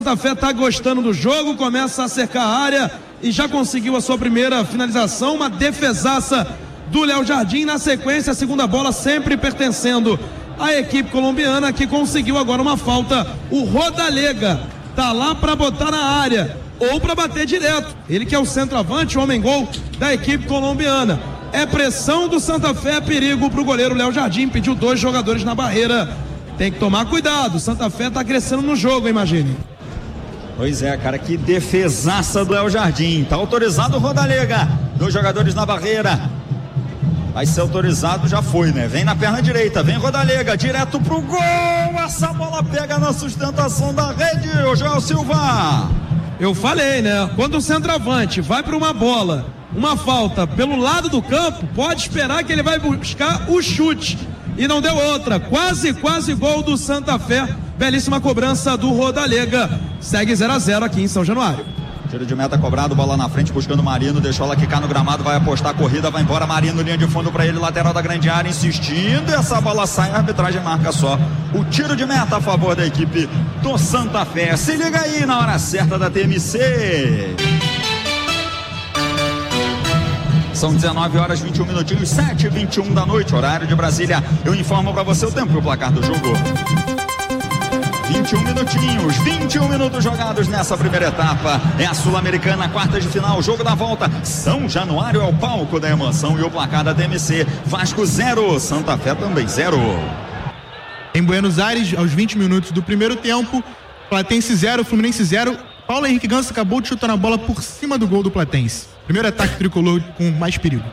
Santa Fé está gostando do jogo, começa a cercar a área e já conseguiu a sua primeira finalização, uma defesaça do Léo Jardim. Na sequência, a segunda bola sempre pertencendo à equipe colombiana, que conseguiu agora uma falta. O Rodalega tá lá para botar na área ou para bater direto. Ele que é o centroavante, o homem-gol da equipe colombiana. É pressão do Santa Fé, perigo para o goleiro Léo Jardim, pediu 2 jogadores na barreira. Tem que tomar cuidado, Santa Fé tá crescendo no jogo, imagine. Pois é, cara, que defesaça do Léo Jardim. Tá autorizado o Rodalega. 2 jogadores na barreira. Vai ser autorizado, já foi, né? Vem na perna direita, vem Rodalega, direto pro gol. Essa bola pega na sustentação da rede, o Joel Silva. Eu falei, né? Quando o centroavante vai para uma bola, uma falta pelo lado do campo, pode esperar que ele vai buscar o chute. E não deu outra. Quase gol do Santa Fé. Belíssima cobrança do Rodalega. Segue 0-0 aqui em São Januário. Tiro de meta cobrado, bola na frente buscando o Marino, deixou ela quicar no gramado, vai apostar a corrida, vai embora Marino, linha de fundo para ele, lateral da grande área, insistindo, essa bola sai, a arbitragem marca só o tiro de meta a favor da equipe do Santa Fé. Se liga aí na hora certa da TMC. São 19 horas 21 minutinhos, 7h21 da noite, horário de Brasília. Eu informo para você o tempo e o placar do jogo. 21 minutinhos, 21 minutos jogados nessa primeira etapa. É a Sul-Americana, quartas de final, jogo da volta. São Januário é o palco da emoção e o placar da TMC. Vasco 0, Santa Fé também 0. Em Buenos Aires, aos 20 minutos do primeiro tempo, Platense 0, Fluminense 0. Paulo Henrique Ganso acabou de chutar na bola por cima do gol do Platense. Primeiro ataque tricolor com mais perigo.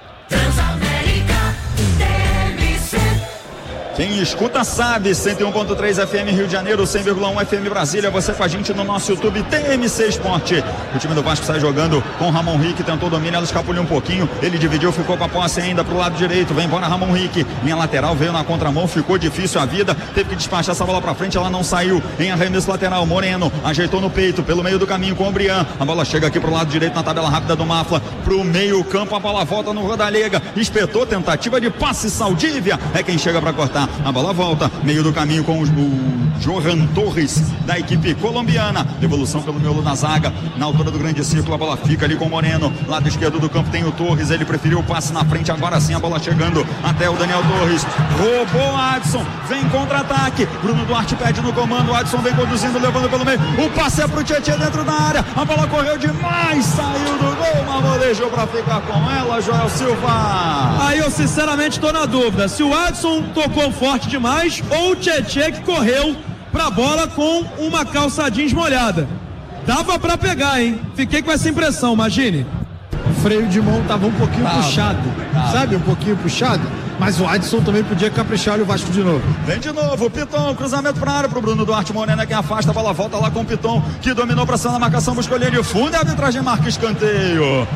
Quem escuta sabe, 101.3 FM Rio de Janeiro, 100,1 FM Brasília, você com a gente no nosso YouTube TMC Esporte. O time do Vasco sai jogando com Ramon Rick, tentou domínio, ela escapuliu um pouquinho, ele dividiu, ficou com a posse ainda pro lado direito, vem embora Ramon Rick, linha lateral, veio na contramão, ficou difícil a vida, teve que despachar essa bola pra frente, ela não saiu, em arremesso lateral, Moreno, ajeitou no peito, pelo meio do caminho com o Brian, a bola chega aqui pro lado direito na tabela rápida do Mafla, pro meio campo, a bola volta no Rodalega, espetou, tentativa de passe, Saldívia, é quem chega pra cortar. A bola volta, meio do caminho com o Johan Torres da equipe colombiana, devolução pelo miolo na zaga, na altura do grande círculo, a bola fica ali com o Moreno, lado esquerdo do campo tem o Torres, ele preferiu o passe na frente, agora sim a bola chegando até o Daniel Torres, roubou Adson, vem contra-ataque, Bruno Duarte pede no comando, Adson vem conduzindo, levando pelo meio, o passe é pro Tietê dentro da área, a bola correu demais, saiu do gol, mas molejou pra ficar com ela, Joel Silva. Aí eu sinceramente tô na dúvida, se o Adson tocou forte demais ou o Tietê que correu pra bola com uma calça jeans molhada. Dava pra pegar, hein? Fiquei com essa impressão, imagine. O freio de mão tava um pouquinho puxado, sabe? Um pouquinho puxado, mas o Adson também podia caprichar o Vasco de novo. Vem de novo, Piton, cruzamento pra área pro Bruno Duarte, Morena quem afasta, a bola volta lá com o Piton, que dominou pra cima da marcação, buscou linha de fundo e a arbitragem marca escanteio.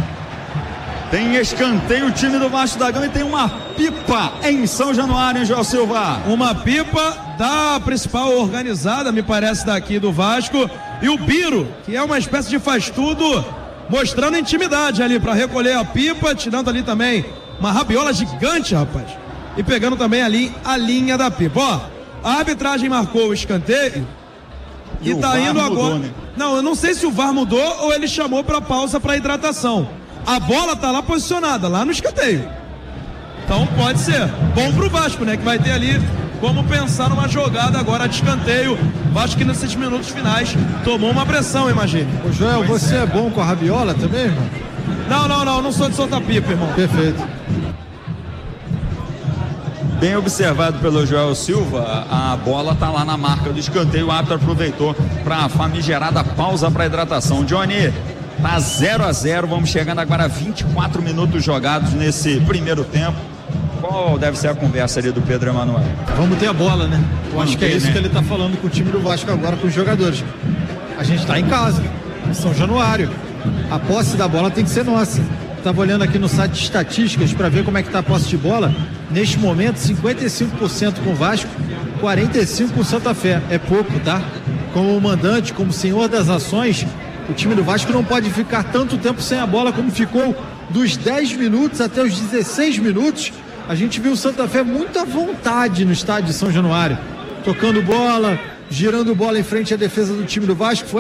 Tem escanteio o time do Vasco da Gama e tem uma pipa em São Januário, hein, Joel Silva? Uma pipa da principal organizada, me parece, daqui do Vasco. E o Biro, que é uma espécie de faz-tudo, mostrando intimidade ali para recolher a pipa, tirando ali também uma rabiola gigante, rapaz. E pegando também ali a linha da pipa. Ó, a arbitragem marcou o escanteio e tá indo agora. Né? Não, eu não sei se o VAR mudou ou ele chamou para pausa para hidratação. A bola tá lá posicionada, lá no escanteio. Então pode ser bom pro Vasco, né? Que vai ter ali como pensar numa jogada agora de escanteio. Vasco que nesses minutos finais tomou uma pressão, imagine. Ô Joel, você é bom com a rabiola também, irmão? Não sou de soltar pipa, irmão. Perfeito. Bem observado pelo Joel Silva, a bola tá lá na marca do escanteio, o árbitro aproveitou para a famigerada pausa para hidratação. Johnny, tá 0-0, vamos chegando agora a 24 minutos jogados nesse primeiro tempo. Qual deve ser a conversa ali do Pedro Emanuel? Vamos ter a bola, né? Eu acho que é isso que ele tá falando com o time do Vasco agora, com os jogadores. A gente tá em casa, em São Januário. A posse da bola tem que ser nossa. Tava olhando aqui no site de estatísticas para ver como é que tá a posse de bola. Neste momento, 55% com o Vasco, 45% com o Santa Fé. É pouco, tá? Como mandante, como senhor das ações, o time do Vasco não pode ficar tanto tempo sem a bola como ficou dos 10 minutos até os 16 minutos. A gente viu o Santa Fé muito à vontade no estádio de São Januário, tocando bola, girando bola em frente à defesa do time do Vasco.